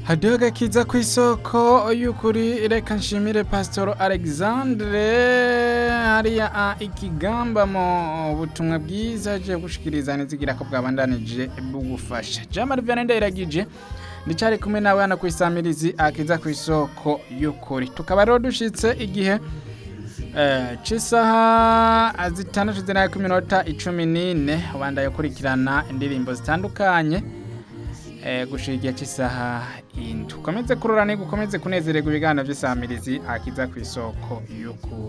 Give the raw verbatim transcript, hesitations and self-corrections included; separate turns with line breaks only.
hadiho gakiza ku isoko y'ukuri reka nshimire Pastor Alexandre hariya a ikigamba mu butumwa bwiza je gushikiriza nizigira ko bwabandanije bugufasha Jamari Vianney Ndayiragije ndicari kumwe nawe hano kwisamirizi akiza ku isoko y'ukuri tukaba rero dushitse igihe eh cisaha azitandatu zina ku minota icumi n'ine wanda yokurikirana indirimbo zitandukanye eh gushigiye cisaha intu komeze kurorane gukomeze kunezererwa ibiganiro by'isamirizi akiza ku isoko y'ukuri